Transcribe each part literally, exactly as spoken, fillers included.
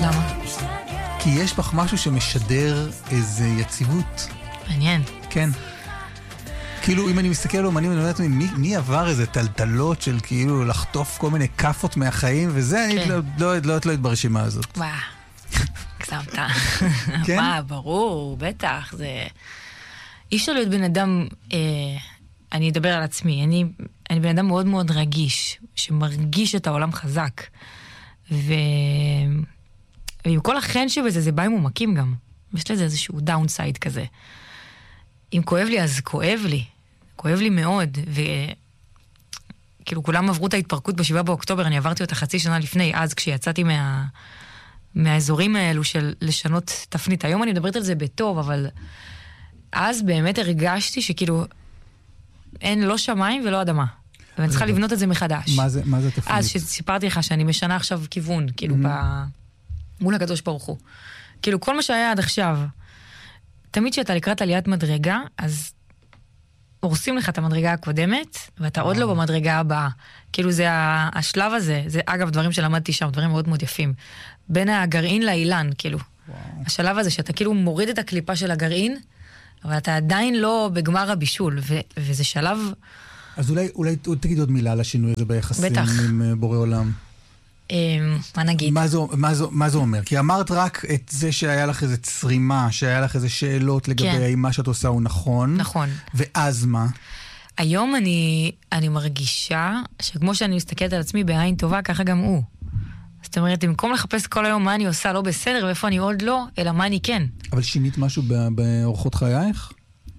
למה? כי יש בך משהו שמשדר איזה יציבות. מעניין. כן. כאילו, אם אני מסתכל על אומנים, אני יודעת מי, מי עבר איזה טלטלות של כאילו לחטוף כל מיני קפות מהחיים, וזה אני לא, לא, לא, לא ברשימה הזאת. וואו, קסמת. כן? וואו, ברור, בטח. זה... אי אפשר להיות בן אדם, אה, אני אדבר על עצמי, אני, אני בן אדם מאוד מאוד רגיש, שמרגיש את העולם חזק. ו... ועם כל החן שבזה, זה בא עם עומקים גם. יש לזה איזשהו דאונסייד כזה. אם כואב לי, אז כואב לי. כואב לי מאוד. וכאילו, כולם עברו את ההתפרקות בשבעה באוקטובר, אני עברתי אותה חצי שנה לפני, אז כשיצאתי מה... מהאזורים האלו של לשנות תפנית. היום אני מדברת על זה בטוב, אבל אז באמת הרגשתי שכאילו, אין לא שמיים ולא אדמה. ואני צריכה לבנות את זה מחדש. מה זה, מה זה תפנית? אז שסיפרתי לך שאני משנה עכשיו כיוון, כאילו, ב... מול הקדוש ברוך הוא. כאילו, כל מה שהיה עד עכשיו, תמיד שאתה לקראת עליית מדרגה, אז הורסים לך את המדרגה הקודמת, ואתה עוד לא במדרגה הבאה. כאילו, זה השלב הזה, זה אגב דברים שלמדתי שם, דברים מאוד מאוד יפים. בין הגרעין לאילן, כאילו. השלב הזה שאתה כאילו מוריד את הקליפה של הגרעין, אבל אתה עדיין לא בגמר הבישול, ו- וזה שלב... אז אולי, אולי תגיד עוד מילה על השינוי הזה ביחסים בטח. עם בורא עולם. מה נגיד? מה זה, מה, זה, מה זה אומר? כי אמרת רק את זה שהיה לך איזה צרימה, שהיה לך איזה שאלות לגבי כן. האם מה שאת עושה הוא נכון. נכון. ואז מה? היום אני, אני מרגישה שכמו שאני מסתכלת על עצמי בעין טובה, ככה גם הוא. זאת אומרת, במקום לחפש כל היום מה אני עושה לא בסדר, ואיפה אני עוד לא, אלא מה אני כן. אבל שינית משהו באורחות חייך?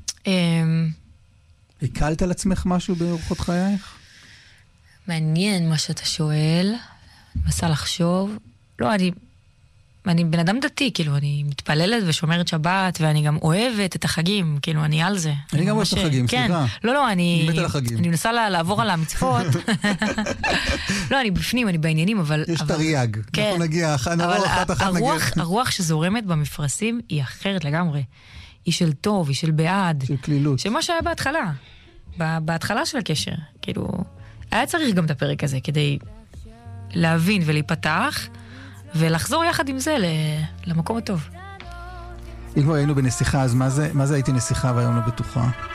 הקלת על עצמך משהו באורחות חייך? מעניין מה שאתה שואל. אני מנסה לחשוב. לא, אני... אני בן אדם דתי, כאילו, אני מתפללת ושומרת שבת, ואני גם אוהבת את החגים, כאילו, אני על זה. אני גם אוהבת את החגים, סליחה. לא, לא, אני... מת על החגים. אני מנסה לעבור על המצוות. לא, אני בפנים, אני בעניינים, אבל... יש תריאג. אנחנו נגיע, נראה אחת אחת נגיע. הרוח שזורמת במפרשים היא אחרת לגמרי. היא של טוב, היא של בעד. של כלילות. של מה שהיה בהתחלה. בהתחלה של הקשר. כאילו, היה צריך גם את הפרק הזה, כדי להבין ולהיפתח, ולחזור יחד עם זה למקום הטוב. אם כבר היינו בנסיכה, אז מה זה, מה זה הייתי נסיכה והיום לא בטוחה?